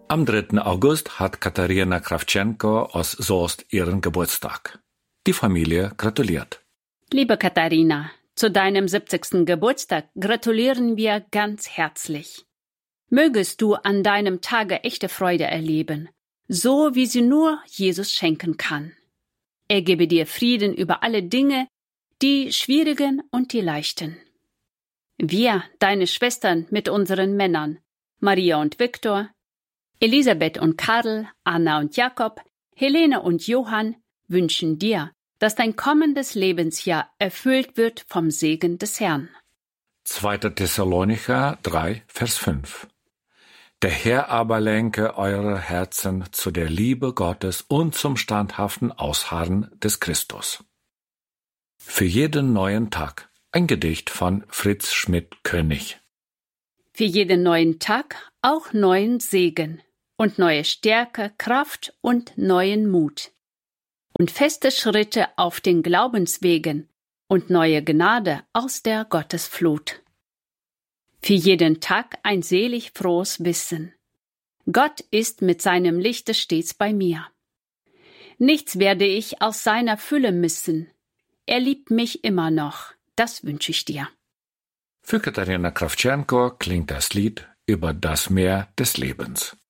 Am 3. August hat Katharina Krawtschenko aus Soest ihren Geburtstag. Die Familie gratuliert. Liebe Katharina, zu deinem 70. Geburtstag gratulieren wir ganz herzlich. Mögest du an deinem Tage echte Freude erleben, so wie sie nur Jesus schenken kann. Er gebe dir Frieden über alle Dinge, die schwierigen und die leichten. Wir, deine Schwestern mit unseren Männern, Maria und Viktor, Elisabeth und Karl, Anna und Jakob, Helene und Johann, wünschen dir, dass dein kommendes Lebensjahr erfüllt wird vom Segen des Herrn. 2. Thessalonicher 3, Vers 5. Der Herr aber lenke eure Herzen zu der Liebe Gottes und zum standhaften Ausharren des Christus. Für jeden neuen Tag ein Gedicht von Fritz Schmidt-König. Für jeden neuen Tag auch neuen Segen und neue Stärke, Kraft und neuen Mut. Und feste Schritte auf den Glaubenswegen und neue Gnade aus der Gottesflut. Für jeden Tag ein selig frohes Wissen. Gott ist mit seinem Lichte stets bei mir. Nichts werde ich aus seiner Fülle missen. Er liebt mich immer noch, das wünsche ich dir. Für Katharina Krawtschenko klingt das Lied über das Meer des Lebens.